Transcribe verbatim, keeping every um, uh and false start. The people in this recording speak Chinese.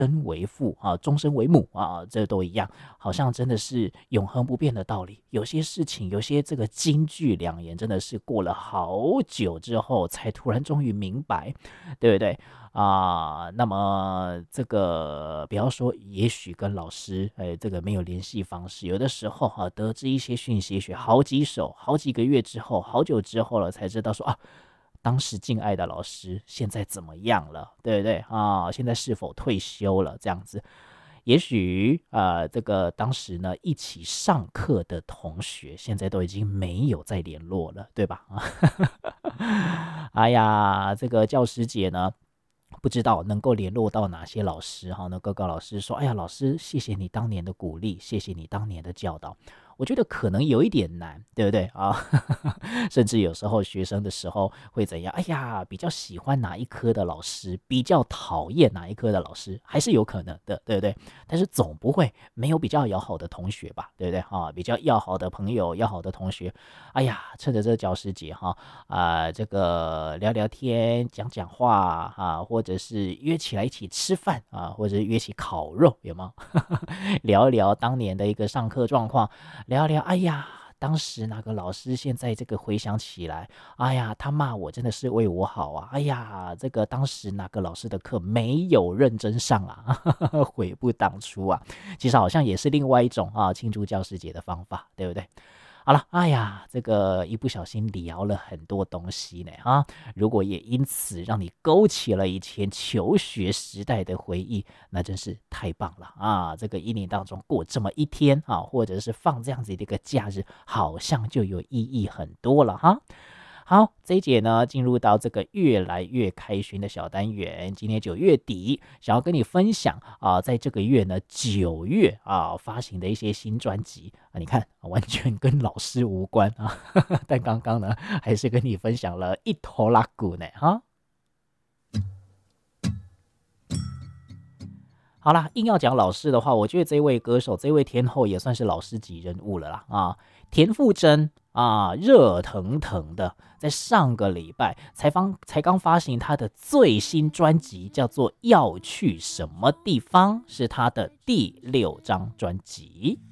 生为父啊，终身为母啊，这都一样，好像真的是永恒不变的道理。有些事情，有些这个金句良言，真的是过了好久之后，才突然终于明白，对不对？啊、那么这个不要说，也许跟老师，哎，这个没有联系方式，有的时候啊，得知一些讯息，也许好几手、好几个月之后、好久之后了，才知道说啊，当时敬爱的老师现在怎么样了，对不对啊？现在是否退休了？这样子，也许呃，这个当时呢一起上课的同学，现在都已经没有再联络了，对吧？哎呀，这个教师节呢，不知道能够联络到哪些老师哈？那各个老师说：“哎呀，老师，谢谢你当年的鼓励，谢谢你当年的教导。”我觉得可能有一点难，对不对啊？甚至有时候学生的时候会怎样？哎呀，比较喜欢哪一科的老师，比较讨厌哪一科的老师，还是有可能的，对不对？但是总不会没有比较要好的同学吧，对不对啊？比较要好的朋友、要好的同学，哎呀，趁着这个教师节哈，啊、呃这个聊聊天、讲讲话啊，或者是约起来一起吃饭啊，或者约起烤肉，有吗？聊一聊当年的一个上课状况，聊一聊，哎呀。当时哪个老师，现在这个回想起来，哎呀，他骂我真的是为我好啊！哎呀，这个当时哪个老师的课没有认真上啊，悔不当初啊！其实好像也是另外一种啊庆祝教师节的方法，对不对？好了，哎呀，这个一不小心聊了很多东西呢啊！如果也因此让你勾起了以前求学时代的回忆，那真是太棒了啊！这个一年当中过这么一天啊，或者是放这样子的一个假日，好像就有意义很多了哈。好，这一节呢，进入到这个越来越开心的小单元。今年九月底，想要跟你分享啊、在这个月呢，九月啊发行的一些新专辑啊，你看完全跟老师无关啊，但刚刚呢，还是跟你分享了一头拉骨呢哈。好啦，硬要讲老师的话，我觉得这位歌手，这位天后也算是老师级人物了啦啊！田馥甄啊，热腾腾的，在上个礼拜才刚才刚发行他的最新专辑，叫做《要去什么地方》，是他的第六张专辑。